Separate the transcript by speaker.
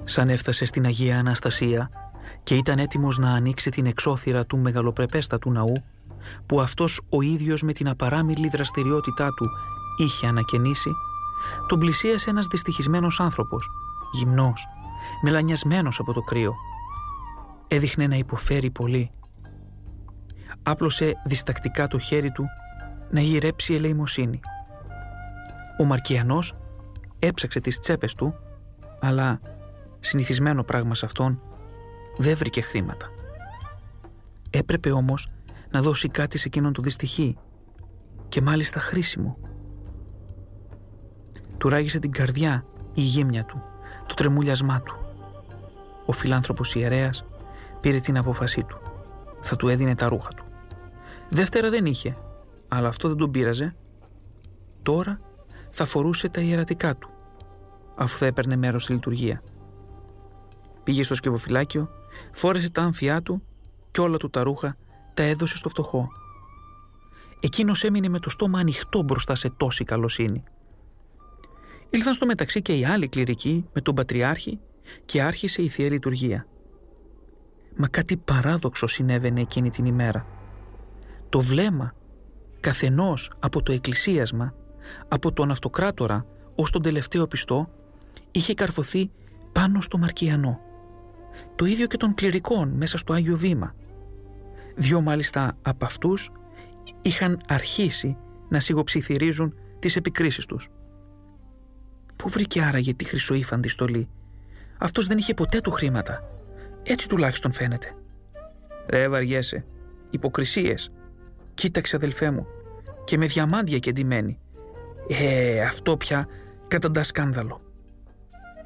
Speaker 1: Σαν έφτασε στην Αγία Αναστασία και ήταν έτοιμος να ανοίξει την εξώθυρα του μεγαλοπρεπέστατου ναού, που αυτός ο ίδιος με την απαράμιλη δραστηριότητά του είχε ανακαινήσει, τον πλησίασε ένας δυστυχισμένος άνθρωπος, γυμνός, μελανιασμένος από το κρύο. Έδειχνε να υποφέρει πολύ. Άπλωσε διστακτικά το χέρι του να γυρέψει ελεημοσύνη. Ο Μαρκιανός έψαξε τις τσέπες του, αλλά συνηθισμένο πράγμα σε αυτόν, δεν βρήκε χρήματα. Έπρεπε όμως να δώσει κάτι σε εκείνον το δυστυχή, και μάλιστα χρήσιμο. Του ράγισε την καρδιά η γύμνια του, το τρεμούλιασμά του. Ο φιλάνθρωπος ιερέας πήρε την απόφασή του. Θα του έδινε τα ρούχα του. Δεύτερα δεν είχε, αλλά αυτό δεν τον πείραζε. Τώρα θα φορούσε τα ιερατικά του, αφού θα έπαιρνε μέρος στη λειτουργία. Πήγε στο σκευοφυλάκιο, φόρεσε τα άμφιά του και όλα του τα ρούχα τα έδωσε στο φτωχό. Εκείνος έμεινε με το στόμα ανοιχτό μπροστά σε τόση καλοσύνη. Ήλθαν στο μεταξύ και οι άλλοι κληρικοί με τον Πατριάρχη και άρχισε η Θεία Λειτουργία. Μα κάτι παράδοξο συνέβαινε εκείνη την ημέρα. Το βλέμμα καθενός από το εκκλησίασμα, από τον αυτοκράτορα ως τον τελευταίο πιστό, είχε καρφωθεί πάνω στο Μαρκιανό. Το ίδιο και των κληρικών μέσα στο Άγιο Βήμα. Δυο μάλιστα από αυτούς είχαν αρχίσει να σιγοψιθυρίζουν τις επικρίσεις τους. Πού βρήκε άραγε τη χρυσοήφαντη στολή? Αυτός δεν είχε ποτέ του χρήματα. Έτσι τουλάχιστον φαίνεται. Βαριέσαι. Υποκρισίες. Κοίταξε αδελφέ μου. Και με διαμάντια και ντυμένη. Αυτό πια καταντά σκάνδαλο.